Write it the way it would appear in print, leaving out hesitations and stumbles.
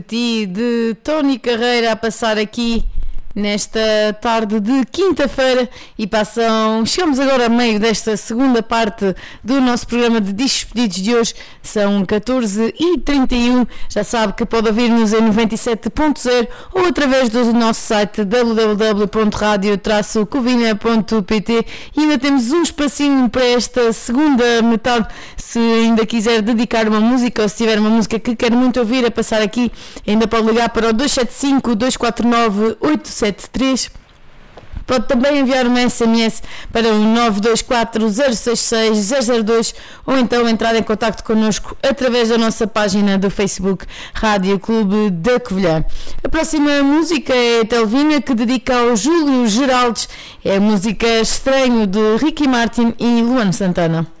Ti de Tony Carreira a passar aqui nesta tarde de quinta-feira e chegamos agora a meio desta segunda parte do nosso programa de discos pedidos de hoje. São 14h31, já sabe que pode ouvir-nos em 97.0 ou através do nosso site www.radio-covilha.pt e ainda temos um espacinho para esta segunda metade, se ainda quiser dedicar uma música ou se tiver uma música que quer muito ouvir a passar aqui, ainda pode ligar para o 275-249-873. Pode também enviar uma SMS para o 924-066-002 ou então entrar em contacto connosco através da nossa página do Facebook Rádio Clube da Covilhã. A próxima música é a Telvina, que dedica ao Júlio Geraldes. É a música Estranho de Ricky Martin e Luan Santana.